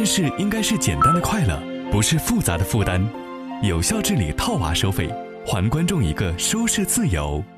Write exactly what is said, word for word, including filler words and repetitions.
件事应该是简单的快乐，不是复杂的负担。有效治理套娃收费，还观众一个收视自由。